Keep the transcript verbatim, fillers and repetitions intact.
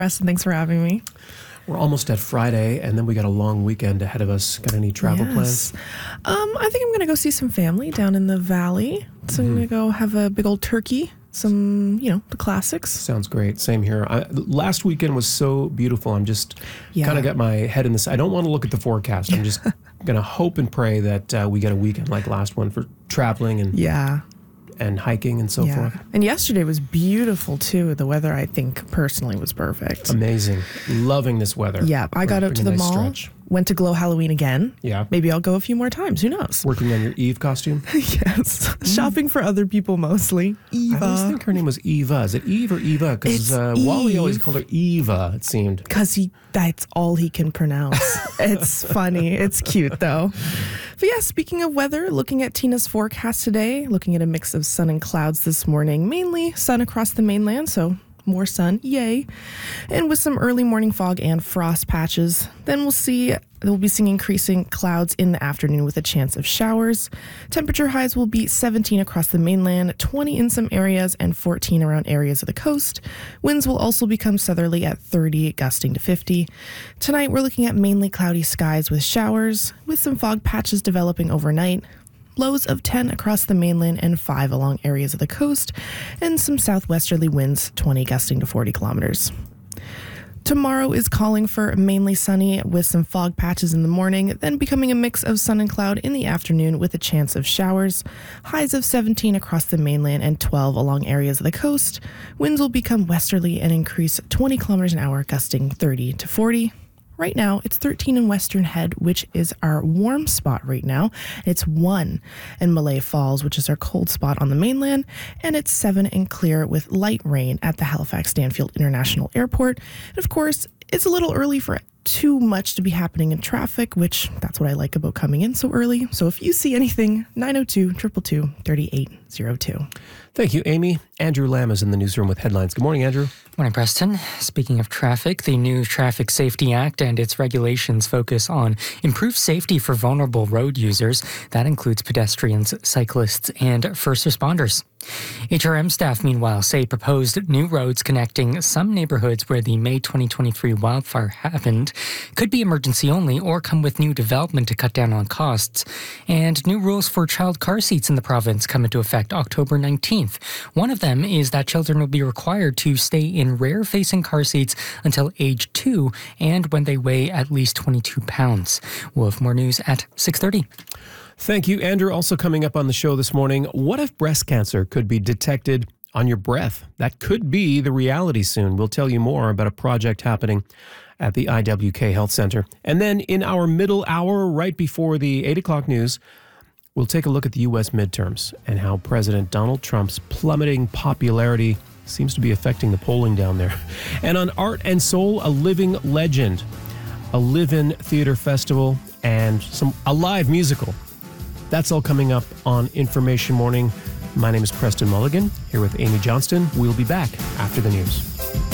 Preston, thanks for having me. We're almost at Friday, and then we got a long weekend ahead of us. Got any travel yes. plans? Um, I think I'm going to go see some family down in the valley. So mm-hmm. I'm going to go have a big old turkey, some, you know, the classics. Sounds great. Same here. I, last weekend was so beautiful. I'm just yeah. kind of got my head in this. I don't want to look at the forecast. I'm just going to hope and pray that uh, we get a weekend like last one for traveling and yeah. and hiking and so yeah. forth. And yesterday was beautiful too. The weather, I think, personally was perfect. Amazing. Loving this weather. Yeah. I got out to the nice mall, stretch. Went to Glow Halloween again. Yeah. Maybe I'll go a few more times. Who knows? Working on your Eve costume? Yes. Mm. Shopping for other people mostly. Eva. I always think her name was Eva. Is it Eve or Eva? Because uh, Wally always called her Eva, it seemed. Because he that's all he can pronounce. It's funny. It's cute, though. But yeah, speaking of weather, looking at Tina's forecast today, looking at a mix of sun and clouds this morning, mainly sun across the mainland, so more sun, yay. And with some early morning fog and frost patches. Then we'll see, we'll be seeing increasing clouds in the afternoon with a chance of showers. Temperature highs will be seventeen across the mainland, twenty in some areas, and fourteen around areas of the coast. Winds will also become southerly at thirty, gusting to fifty. Tonight, we're looking at mainly cloudy skies with showers, with some fog patches developing overnight. Lows of ten across the mainland and five along areas of the coast, and some southwesterly winds, twenty gusting to forty kilometers. Tomorrow is calling for mainly sunny with some fog patches in the morning, then becoming a mix of sun and cloud in the afternoon with a chance of showers. Highs of seventeen across the mainland and twelve along areas of the coast. Winds will become westerly and increase twenty kilometers an hour, gusting thirty to forty. Right now, it's thirteen in Western Head, which is our warm spot right now. It's one in Malay Falls, which is our cold spot on the mainland. And it's seven in Clear with light rain at the Halifax Stanfield International Airport. And of course, it's a little early for too much to be happening in traffic, which that's what I like about coming in so early. So if you see anything, nine oh two, two two two, three eight oh two. Thank you, Amy. Andrew Lamb is in the newsroom with headlines. Good morning, Andrew. Morning, Preston. Speaking of traffic, the new Traffic Safety Act and its regulations focus on improved safety for vulnerable road users. That includes pedestrians, cyclists, and first responders. H R M staff, meanwhile, say proposed new roads connecting some neighborhoods where the May twenty twenty-three wildfire happened could be emergency only or come with new development to cut down on costs. And new rules for child car seats in the province come into effect October nineteenth. One of them is that children will be required to stay in rear-facing car seats until age two and when they weigh at least twenty-two pounds. We'll have more news at six thirty. Thank you, Andrew. Also coming up on the show this morning, what if breast cancer could be detected on your breath? That could be the reality soon. We'll tell you more about a project happening at the I W K Health Center. And then in our middle hour, right before the eight o'clock news, we'll take a look at the U S midterms and how President Donald Trump's plummeting popularity seems to be affecting the polling down there. And on Art and Soul, a living legend, a live-in theater festival, and some a live musical. That's all coming up on Information Morning. My name is Preston Mulligan, here with Amy Johnston. We'll be back after the news.